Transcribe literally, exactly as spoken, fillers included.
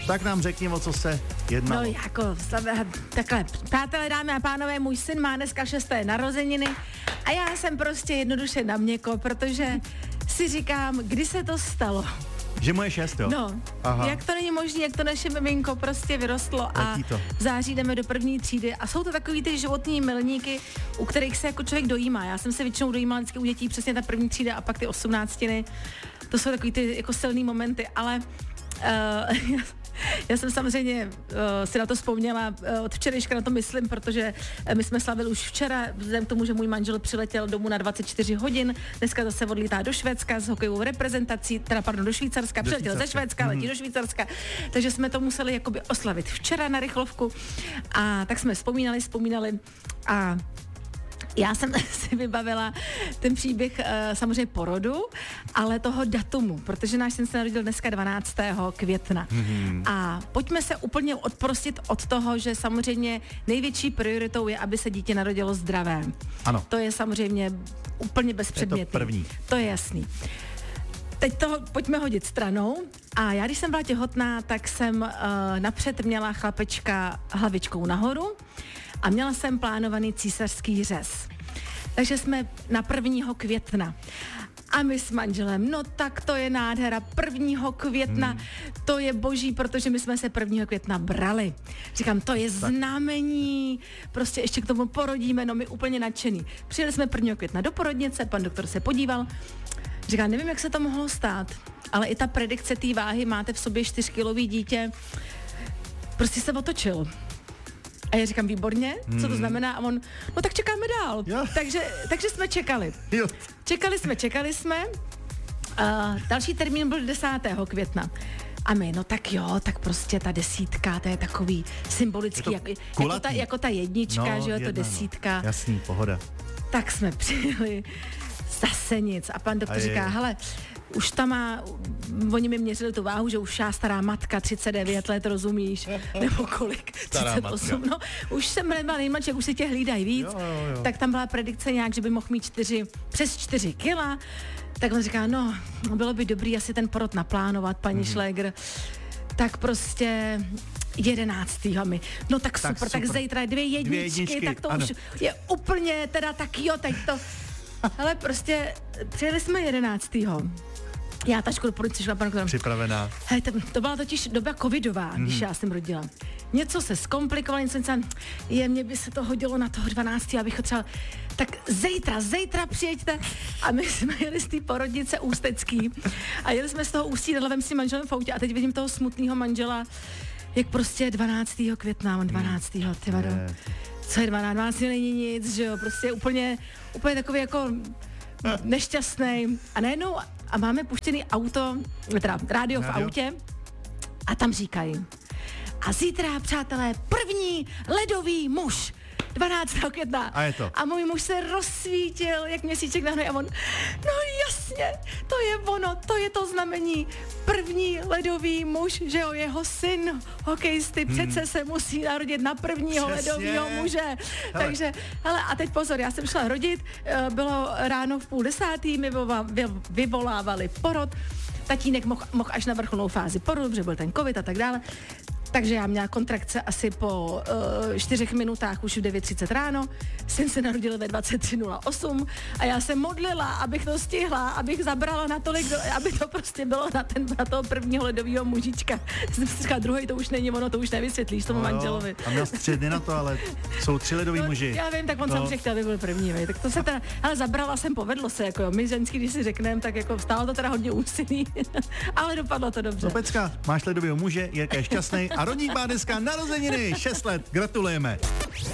Tak nám řekni, o co se jednalo. No jako, takhle, přátelé, dámy a pánové, můj syn má dneska šesté narozeniny a já jsem prostě jednoduše na měko, protože si říkám, kdy se to stalo. Že mu je šest, jo? No, Aha. jak to není možné, jak to naše miminko prostě vyrostlo a v září jdeme do první třídy a jsou to takový ty životní milníky, u kterých se jako člověk dojímá. Já jsem se většinou dojímala vždycky u dětí přesně ta první třída a pak ty osmnáctiny. To jsou takový ty jako silný momenty, ale uh, já jsem samozřejmě uh, si na to vzpomněla, uh, od včerejška na to myslím, protože uh, my jsme slavili už včera, vzhledem k tomu, že můj manžel přiletěl domů na dvacet čtyři hodin, dneska zase odlítá do Švédska s hokejovou reprezentací, teda pardon, do Švýcarska, do přiletěl ze Švédska, letí mm. do Švýcarska, takže jsme to museli jakoby oslavit včera na rychlovku a tak jsme vzpomínali, vzpomínali a já jsem si vybavila ten příběh uh, samozřejmě porodu, ale toho datumu, protože náš syn se narodil dneska dvanáctého května. Mm-hmm. A pojďme se úplně odprostit od toho, že samozřejmě největší prioritou je, aby se dítě narodilo zdravé. Ano. To je samozřejmě úplně bezpředmětný. Je to první. To je jasný. Teď toho pojďme hodit stranou a já, když jsem byla těhotná, tak jsem uh, napřed měla chlapečka hlavičkou nahoru a měla jsem plánovaný císařský řez. Takže jsme na prvního května. A my s manželem, no tak to je nádhera, prvního května, hmm. to je boží, protože my jsme se prvního května brali. Říkám, to je znamení, prostě ještě k tomu porodíme, no my úplně nadšený. Přijeli jsme prvního května do porodnice, pan doktor se podíval, říká, nevím, jak se to mohlo stát, ale i ta predikce té váhy, máte v sobě čtyřkilový dítě, prostě se otočil. A já říkám, výborně, co to znamená? A on, no tak čekáme dál. Takže, takže jsme čekali. Jo. Čekali jsme, čekali jsme. Uh, další termín byl desátého května. A my, no tak jo, tak prostě ta desítka, to je takový symbolický, jako, jako, ta, jako ta jednička, no, že jo, jedna, to desítka. No. Jasný, pohoda. Tak jsme přijeli, zase nic. A pan doktor a říká, hele, už tam má, oni mi měřili tu váhu, že už já stará matka, třicet devět let, rozumíš? Nebo kolik? třicet osm, no. Už jsem nebyla nejmladší, už si tě hlídají víc. Jo, jo, jo. Tak tam byla predikce nějak, že by mohl mít čtyři, přes čtyři kila. Tak on říká, no, bylo by dobrý asi ten porod naplánovat, paní mm-hmm. Šlégr. Tak prostě jedenáctého mi. No tak super, tak, super. tak zítra dvě jedničky, dvě jedničky tak to ano. Už je úplně teda tak jo, teď to. Hele, prostě přijeli jsme jedenáctého Já tačku do policie šla, panu připravená. Hej, to, to byla totiž doba covidová, mm. když já jsem rodila. Něco se zkomplikovalo, něco jsem je, mně by se to hodilo na toho dvanáctého abych ho třeba, tak zítra, zítra přijeďte. A my jsme jeli z té porodnice Ústecký a jeli jsme z toho Ústí nad Labem s tím manželem v autě a teď vidím toho smutného manžela, jak prostě dvanáctého května, on dvanáctého ty vado. Yeah. Co je dvanáct, dvanáct není nic, že jo, prostě úplně, úplně takový jako nešťastný. A najednou, a máme puštěný auto, teda rádio v autě a tam říkají, a zítra, přátelé, první ledový muž, dvanáctého května. A je to. A můj muž se rozsvítil, jak měsíček na hnoji a on, no jasně, to je ono, to je to znamení. První ledový muž, že jo, jeho syn, hokejisty, hmm. přece se musí narodit na prvního Přesně. ledovýho muže. Hele. Takže, hele, a teď pozor, já jsem šla rodit, bylo ráno v půl desátý, mi vyvolávali porod, tatínek mohl moh až na vrcholnou fázi porodu, protože byl ten covid a tak dále. Takže já měla kontrakce asi po uh, čtyřech minutách už v devět třicet ráno. Syn se narodil ve dvacet tři nula osm a já se modlila, abych to stihla, abych zabrala natolik, do, aby to prostě bylo na, ten, na toho prvního ledovýho mužička. Jsem si říkala, druhý to už není ono, to už nevysvětlíš tomu no, manželovi. A měl tři dny na to, ale jsou tři ledový no, muži. Já vím, tak on no. samozřejmě chtěl, aby byl první, vej. Tak to se teda, ale zabrala jsem, povedlo se, jako jo. My ženský, když si řekneme, tak jako stálo to teda hodně úsilí, ale dopadlo to dobře. No Pecka, máš ledovýho muže, Jirka je šťastný. A rodník má dneska narozeniny, šest let, gratulujeme.